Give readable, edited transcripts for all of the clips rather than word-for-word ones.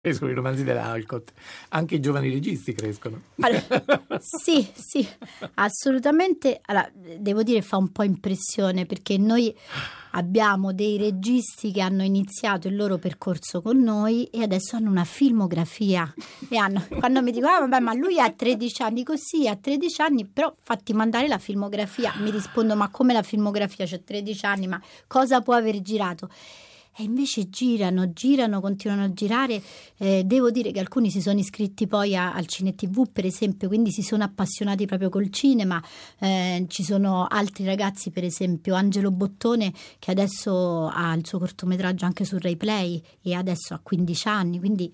Crescono i romanzi della Alcott, anche i giovani registi crescono. Allora, sì, assolutamente. Allora, devo dire fa un po' impressione, perché noi abbiamo dei registi che hanno iniziato il loro percorso con noi e adesso hanno una filmografia e quando mi dicono vabbè, ma lui ha 13 anni, così a 13 anni, però fatti mandare la filmografia. Mi rispondo, ma come la filmografia? C'è 13 anni, ma cosa può aver girato? E invece girano, continuano a girare. Devo dire che alcuni si sono iscritti poi al Cine TV, per esempio, quindi si sono appassionati proprio col cinema. Ci sono altri ragazzi, per esempio Angelo Bottone, che adesso ha il suo cortometraggio anche su Rai Play e adesso ha 15 anni, quindi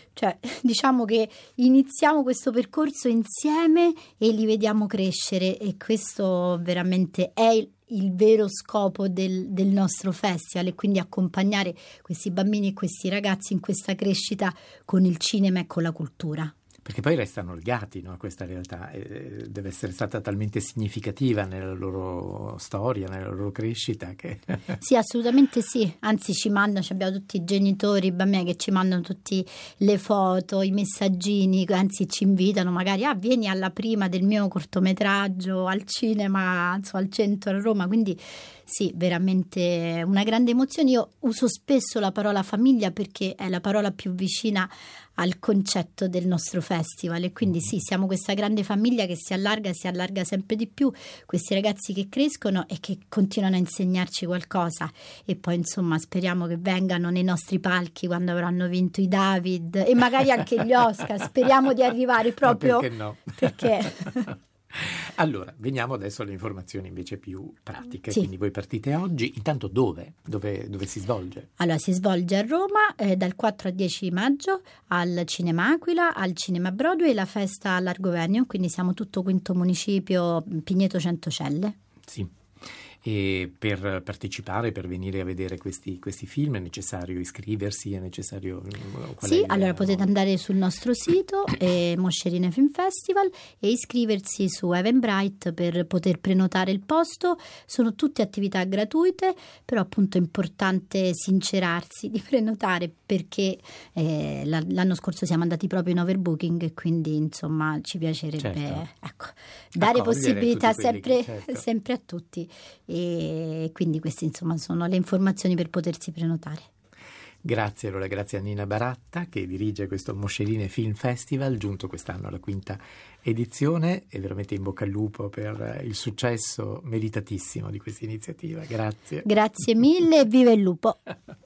diciamo che iniziamo questo percorso insieme e li vediamo crescere, e questo veramente è il vero scopo del nostro festival, e quindi accompagnare questi bambini e questi ragazzi in questa crescita con il cinema e con la cultura. Perché poi restano legati, no, a questa realtà, deve essere stata talmente significativa nella loro storia, nella loro crescita che... Sì, assolutamente sì, anzi abbiamo tutti i genitori, i bambini che ci mandano tutte le foto, i messaggini, anzi ci invitano magari, vieni alla prima del mio cortometraggio al cinema, al centro a Roma, quindi sì, veramente una grande emozione. Io uso spesso la parola famiglia perché è la parola più vicina al concetto del nostro festival, e quindi sì, siamo questa grande famiglia che si allarga sempre di più, questi ragazzi che crescono e che continuano a insegnarci qualcosa, e poi insomma speriamo che vengano nei nostri palchi quando avranno vinto i David e magari anche gli Oscar. Speriamo di arrivare proprio. Ma perché no? Perché... Allora, veniamo adesso alle informazioni invece più pratiche. Sì. Quindi voi partite oggi, intanto dove si svolge? Allora, si svolge a Roma dal 4 al 10 maggio al Cinema Aquila, al Cinema Broadway, la festa all'Argovennio, quindi siamo tutto quinto municipio, Pigneto Centocelle. Sì. E per partecipare, per venire a vedere questi film è necessario iscriversi? È necessario? Sì, allora potete andare sul nostro sito Moscerine Film Festival e iscriversi su Eventbrite per poter prenotare il posto. Sono tutte attività gratuite, però appunto è importante sincerarsi di prenotare, perché l'anno scorso siamo andati proprio in overbooking e quindi insomma ci piacerebbe dare possibilità sempre a tutti. E quindi queste insomma sono le informazioni per potersi prenotare. Grazie a Nina Baratta, che dirige questo Moscerine Film Festival, giunto quest'anno alla 5ª edizione, e veramente in bocca al lupo per il successo meritatissimo di questa iniziativa. Grazie. Grazie mille e viva il lupo.